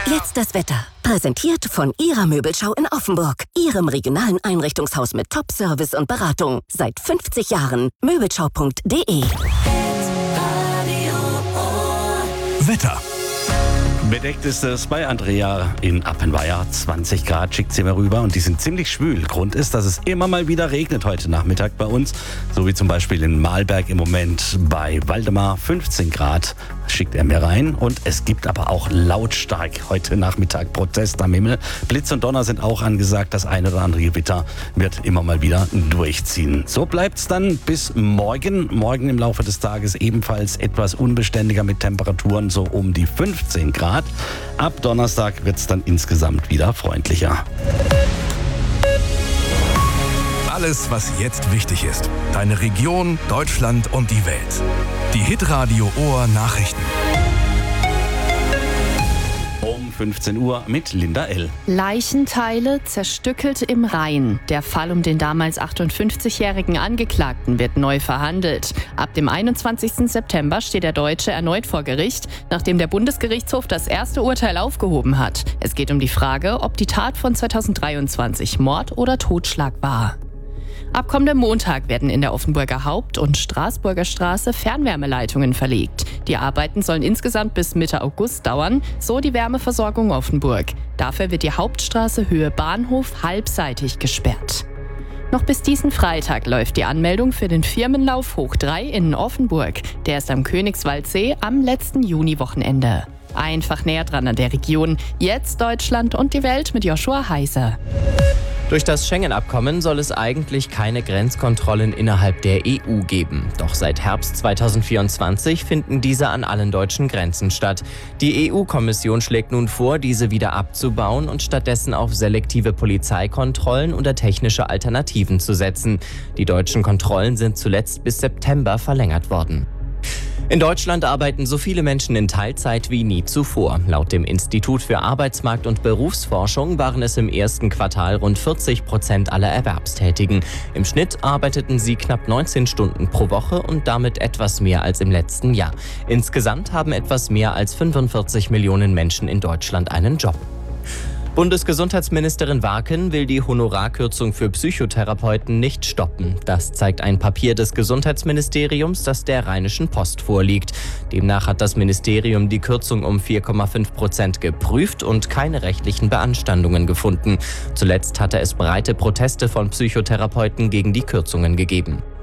Jetzt das Wetter. Präsentiert von Ihrer Möbelschau in Offenburg. Ihrem regionalen Einrichtungshaus mit Top-Service und Beratung. Seit 50 Jahren. Möbelschau.de. Wetter. Bedeckt ist es bei Andrea in Appenweier. 20 Grad schickt sie mir rüber und die sind ziemlich schwül. Grund ist, dass es immer mal wieder regnet heute Nachmittag bei uns. So wie zum Beispiel in Mahlberg im Moment bei Waldemar 15 Grad schickt er mir rein. Und es gibt aber auch lautstark heute Nachmittag Protest am Himmel. Blitz und Donner sind auch angesagt. Das eine oder andere Gewitter wird immer mal wieder durchziehen. So bleibt es dann bis morgen. Morgen im Laufe des Tages ebenfalls etwas unbeständiger mit Temperaturen so um die 15 Grad. Ab Donnerstag wird es dann insgesamt wieder freundlicher. Alles, was jetzt wichtig ist. Deine Region, Deutschland und die Welt. Die Hitradio Ohr Nachrichten. Um 15 Uhr mit Linda L. Leichenteile zerstückelt im Rhein. Der Fall um den damals 58-jährigen Angeklagten wird neu verhandelt. Ab dem 21. September steht der Deutsche erneut vor Gericht, nachdem der Bundesgerichtshof das erste Urteil aufgehoben hat. Es geht um die Frage, ob die Tat von 2023 Mord oder Totschlag war. Ab kommendem Montag werden in der Offenburger Haupt- und Straßburger Straße Fernwärmeleitungen verlegt. Die Arbeiten sollen insgesamt bis Mitte August dauern, so die Wärmeversorgung Offenburg. Dafür wird die Hauptstraße Höhe Bahnhof halbseitig gesperrt. Noch bis diesen Freitag läuft die Anmeldung für den Firmenlauf Hoch 3 in Offenburg. Der ist am Königswaldsee am letzten Juniwochenende. Einfach näher dran an der Region. Jetzt Deutschland und die Welt mit Joshua Heiser. Durch das Schengen-Abkommen soll es eigentlich keine Grenzkontrollen innerhalb der EU geben. Doch seit Herbst 2024 finden diese an allen deutschen Grenzen statt. Die EU-Kommission schlägt nun vor, diese wieder abzubauen und stattdessen auf selektive Polizeikontrollen oder technische Alternativen zu setzen. Die deutschen Kontrollen sind zuletzt bis September verlängert worden. In Deutschland arbeiten so viele Menschen in Teilzeit wie nie zuvor. Laut dem Institut für Arbeitsmarkt- und Berufsforschung waren es im ersten Quartal rund 40% aller Erwerbstätigen. Im Schnitt arbeiteten sie knapp 19 Stunden pro Woche und damit etwas mehr als im letzten Jahr. Insgesamt haben etwas mehr als 45 Millionen Menschen in Deutschland einen Job. Bundesgesundheitsministerin Warken will die Honorarkürzung für Psychotherapeuten nicht stoppen. Das zeigt ein Papier des Gesundheitsministeriums, das der Rheinischen Post vorliegt. Demnach hat das Ministerium die Kürzung um 4,5% geprüft und keine rechtlichen Beanstandungen gefunden. Zuletzt hatte es breite Proteste von Psychotherapeuten gegen die Kürzungen gegeben.